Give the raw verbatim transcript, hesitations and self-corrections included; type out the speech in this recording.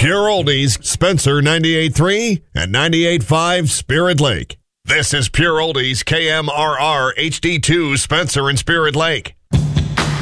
Pure Oldies, Spencer ninety-eight point three and ninety-eight point five Spirit Lake. This is Pure Oldies, K M R R H D two, Spencer and Spirit Lake.